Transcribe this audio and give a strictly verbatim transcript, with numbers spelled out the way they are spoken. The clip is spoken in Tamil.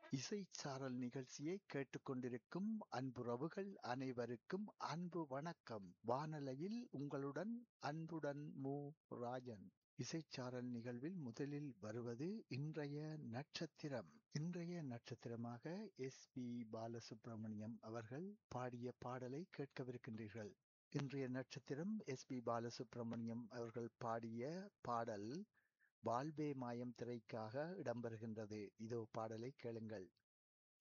இசைச்சாரல் நிகழ்ச்சியை கேட்டுக்கொண்டிருக்கும் அன்புறவுகள் அனைவருக்கும் அன்பு வணக்கம். வானலையில் உங்களுடன் அன்புடன் மு ராஜன். இசைச்சாரல் நிகழ்வில் முதலில் வருவது இன்றைய நட்சத்திரம். இன்றைய நட்சத்திரமாக எஸ் பி பாலசுப்ரமணியம் அவர்கள் பாடிய பாடலை கேட்கவிருக்கின்றீர்கள். இன்றைய நட்சத்திரம் எஸ் பி பாலசுப்ரமணியம் அவர்கள் பாடிய பாடல் வாழ்வே மாயம் திரைக்காக இடம்பெறுகின்றது. இதோ பாடலை கேளுங்கள்.